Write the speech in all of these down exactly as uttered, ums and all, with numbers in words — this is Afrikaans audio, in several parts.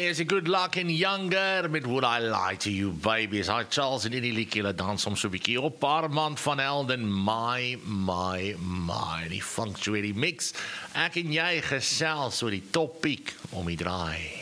is a good luck and younger met Would I Lie to You Babies. Hi Charles en die liedjie hulle dans soms so 'n bietjie op Parmand van Helden. My, my, my. Die Functuary Mix. Ek en jy gesels oor die topiek om die draai.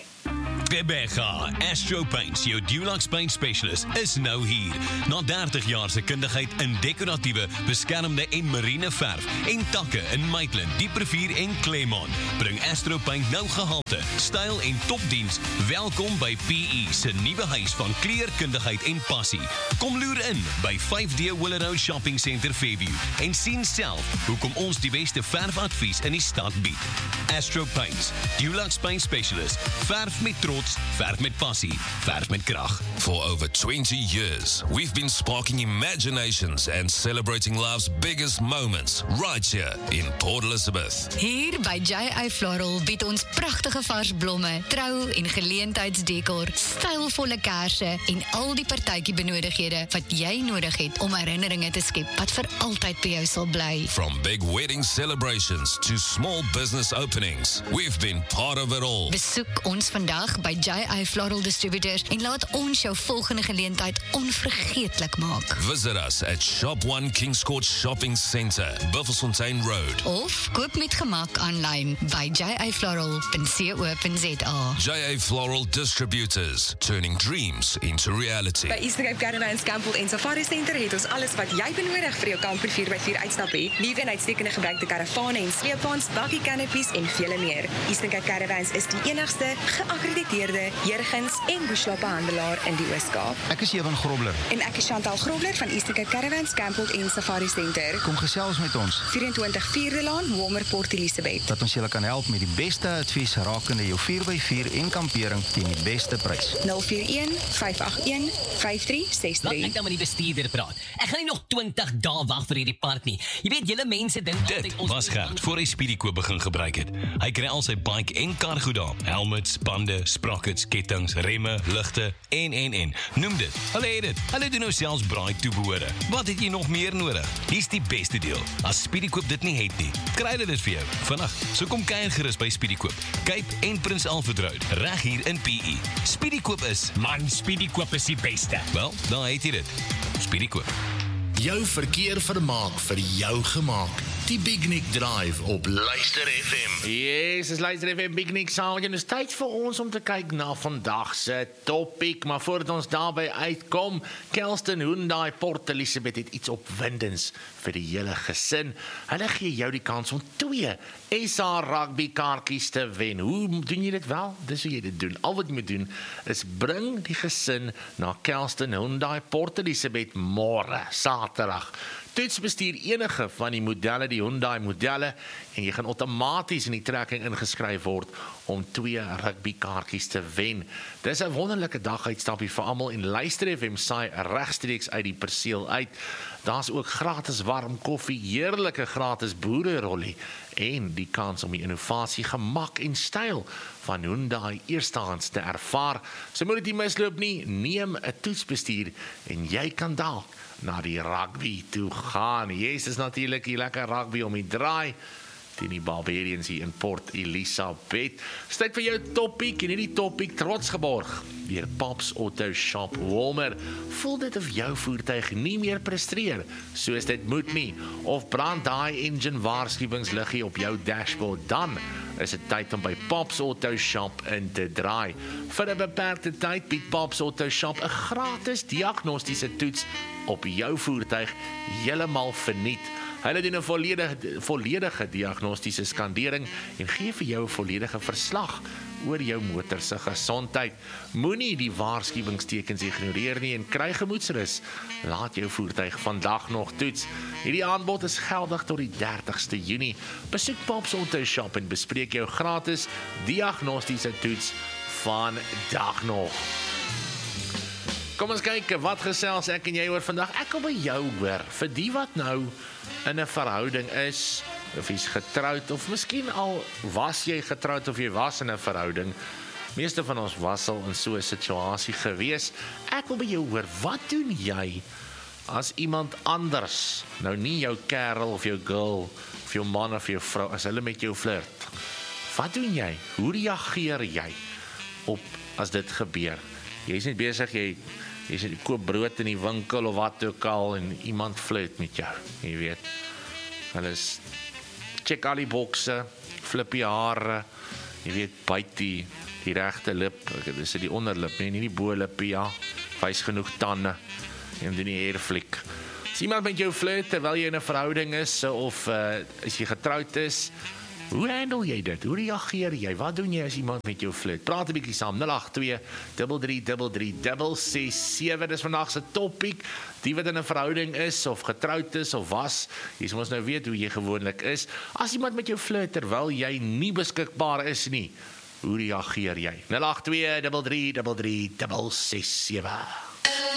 Bebega, Astro Paints, jou Dulux Paint Specialist, is nou hier. Na dertig jaar se kundigheid in dekoratiewe, beskermde en marine verf en takke in Maitland, Dieprivier en Claremont, bring Astro Paint nou gehalte, styl en topdiens. Welkom by P E se nuwe huis van kleurkundigheid en passie. Kom loer in by vyf D Willow Shopping Center Fairview en sien self hoekom ons die beste verfadvies in die stad bied. Astro Paints, Dulux Paint Specialist, verf met trots, verf met passie, verf met krag. For over twenty years, we've been sparking imaginations and celebrating life's biggest moments right here in Port Elizabeth. Hier by J I Floral bied ons pragtige vars blomme, trou- en geleentheidsdekor, stylvolle kersse en al die partytjie benodighede wat jy nodig het om herinneringe te skep wat vir altyd by jou sal bly. From big wedding celebrations to small business openings, we've been part of it all. Besoek ons vandag by J I Floral Distributors en laat ons jou volgende geleentheid onvergeetlik maak. Visit us at Shop one Kings Court Shopping Centre, Buffelsfontein Road. Of koop met gemak aanlyn by j i floral dot co dot z a. J A Floral Distributors, turning dreams into reality. By Eastern Cape Caravans, Campbell en Safari Center het ons alles wat jy benodig vir jou kamper vier by vier uitstap hê. Nuwe en uitstekende gebruikte karavane en sleepwaens, bakkie canopies en vele meer. Eastern Cape Caravans is die enigste geakkrediteerde Jurgens en bushlopehandelaar in die Oos-Kaap. Ek is Evan Grobler. En ek is Chantal Grobler van Eastern Cape Caravans, Campbell en Safari Center. Kom gesels met ons. vyf-en-twintig Vierde Laan, Walmer, Port Elizabeth. Dat ons julle kan help met die beste advies rakende jou vier by vier en kampering teen die beste prys. nul vier een vyf agt een vyf drie ses Laat drie. ek dan met die bestuurder praat. Ek gaan nie nog twintig dae wag vir hierdie park nie. Jy weet, julle mense dink altyd Dit ons was Gert voor hy Speedykoop begin gebruik het. Hy kry al sy bike en kar goed daar. Helmets, bande, sprockets, kettings, remme, ligte en en en. Noem dit. Hulle het dit. Hulle doen nou selfs braai toebehore. Wat het jy nog meer nodig? Hier's die beste deel. As Speedykoop dit nie het nie, kry hulle dit vir jou vandag. So kom kuier gerus by Speedykoop. Cape en Prins Alfred Road, reg hier in P E. Speedykoop is, Man, Speedykoop is die beste. wel, daar het jy dit. Speedykoop. Jou verkeer vermaak vir jou gemaak. Die Big Nick Drive op Luister F M. Yes, is Luister F M Big Nick saam. En is tyd vir ons om te kyk na vandag se topiek. Maar voordat ons daarby uitkom, Kelston Hyundai Port Elizabeth het iets opwindends vir die hele gesin. Hulle gee jou die kans om twee S A rugby kaartjies te wen. Hoe doen jy dit wel? Dis hoe jy dit doen. Al wat jy moet doen is bring die gesin na Kelston Hyundai Port Elizabeth môre, Saterdag. Toets bestuur enige van die modelle, die Hyundai modelle, en jy gaan outomaties in die trekking ingeskryf word om twee rugby kaartjies te wen. Dis 'n wonderlike daguitstapie vir almal en Luister F M saai regstreeks uit die perseel uit. Daar's ook gratis warm koffie, heerlike gratis boererollie en die kans om die innovasie, gemak en styl van Hyundai eerstehands te ervaar. So moet dit nie misloop nie, neem 'n toetsbestuur en jy kan dalk na die rugby toe gaan. Yes, is natuurlik die lekker rugby om die draai teen die Barbarians hier in Port Elizabeth. Stuk vir jou topiek en hierdie topiek trots geborg deur Pops Auto Shop Walmer. Voel dit of jou voertuig nie meer presteer soos dit moet nie, of brand daai engine waarskuwingsliggie op jou dashboard, dan is dit tyd om by Pops Auto Shop in te draai. Vir 'n beperkte tyd bied Pops Auto Shop 'n gratis diagnostiese toets op jou voertuig heeltemal verniet. Hulle doen 'n volledige, volledige diagnostiese skandering en gee vir jou 'n volledige verslag oor jou motor se gesondheid. Moenie die waarskuwingstekens ignoreer nie en kry gemoedsrus. Laat jou voertuig vandag nog toets. Hierdie aanbod is geldig tot die dertigste Junie. Besoek Pops Auto Shop en bespreek jou gratis diagnostiese toets vandag nog. Kom ons kyk, wat gesels ek en jy oor vandag? Ek wil by jou hoor, vir die wat nou in 'n verhouding is, of jy's getroud, of miskien al was jy getroud, of jy was in 'n verhouding. Meeste van ons was al in so 'n situasie gewees. Ek wil by jou hoor, wat doen jy as iemand anders, nou nie jou kerel of jou girl, of jou man of jou vrou, as hulle met jou flirt? Wat doen jy? Hoe reageer jy? op as dit gebeur. Jy is net besig, jy, jy, is, jy koop brood in die winkel of wat ook al en iemand flirt met jou, jy weet. Hulle is, check al die bokse, flip die hare, jy weet, byt die, die regte lip, dis die onderlip, nee, nie die boelip, ja, wys genoeg tande, en doen die hairflick. As iemand met jou flirt, terwyl jy in 'n verhouding is, of uh, as jy getroud is, hoe handle jy dit? Hoe reageer jy? Wat doen jy as iemand met jou flirt? Praat 'n bietjie saam, nul agt twee, drie drie drie drie, ses ses sewe, dis vandag se topic, die wat in 'n verhouding is, of getroud is, of was, jy moet nou weet hoe jy gewoonlik is. As iemand met jou flirt, terwyl jy nie beskikbaar is nie, hoe reageer jy? nul agt twee, drie drie drie drie, ses ses sewe.